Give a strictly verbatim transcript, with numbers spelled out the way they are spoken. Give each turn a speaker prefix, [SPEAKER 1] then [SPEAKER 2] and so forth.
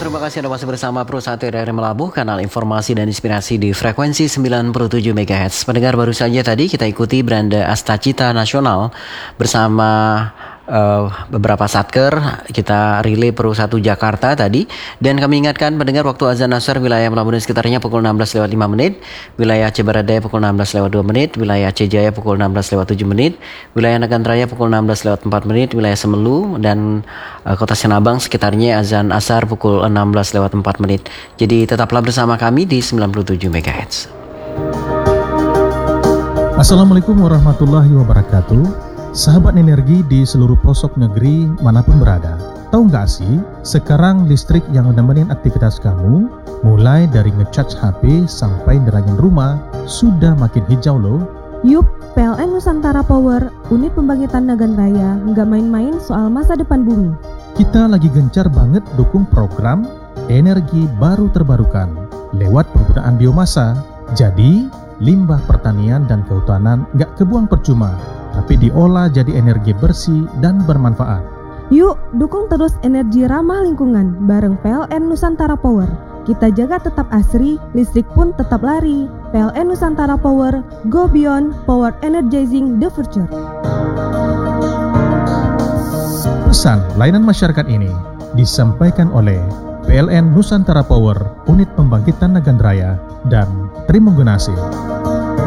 [SPEAKER 1] terima kasih Anda masih bersama Pro satu R R Melabuh, kanal informasi dan inspirasi di frekuensi sembilan puluh tujuh megahertz. Pendengar, baru saja tadi kita ikuti Branda Astacita Nasional bersama uh, beberapa satker. Kita relay Pro satu Jakarta tadi. Dan kami ingatkan pendengar, waktu azan asar wilayah Melabuh dan sekitarnya pukul enam belas lewat lima menit, wilayah Aceh Barat Daya pukul enam belas lewat dua menit, wilayah Aceh Jaya pukul enam belas lewat tujuh menit, wilayah Nagan Raya pukul enam belas lewat empat menit, wilayah Semelu dan uh, Kota Sinabang sekitarnya azan asar pukul enam belas lewat empat menit. Jadi tetaplah bersama kami di sembilan puluh tujuh megahertz.
[SPEAKER 2] Assalamualaikum warahmatullahi wabarakatuh. Sahabat energi di seluruh pelosok negeri manapun berada. Tahu nggak sih, sekarang listrik yang menemenin aktivitas kamu, mulai dari ngecharge H P sampai nerangin rumah, sudah makin hijau loh.
[SPEAKER 3] Yup, P L N Nusantara Power, unit pembangkitan Nagan Raya, nggak main-main soal masa depan bumi.
[SPEAKER 2] Kita lagi gencar banget dukung program energi baru terbarukan lewat penggunaan biomasa. Jadi, limbah pertanian dan kehutanan nggak kebuang percuma, tapi diolah jadi energi bersih dan bermanfaat.
[SPEAKER 3] Yuk, dukung terus energi ramah lingkungan bareng P L N Nusantara Power. Kita jaga tetap asri, listrik pun tetap lari. P L N Nusantara Power, go beyond, power energizing the future.
[SPEAKER 2] Pesan layanan masyarakat ini disampaikan oleh P L N Nusantara Power, unit pembangkitan Nagan Raya dan Trimenggunasih.